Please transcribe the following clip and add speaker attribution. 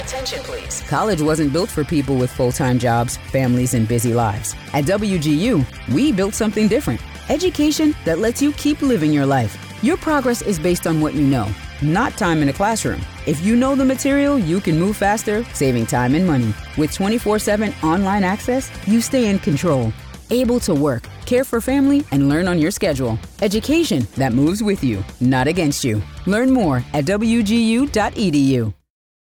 Speaker 1: Attention, please.
Speaker 2: College wasn't built for people with full-time jobs, families, and busy lives. At WGU, we built something different. Education that lets you keep living your life. Your progress is based on what you know, not time in a classroom. If you know the material, you can move faster, saving time and money. With 24/7 online access, you stay in control, able to work, care for family, and learn on your schedule. Education that moves with you, not against you. Learn more at wgu.edu.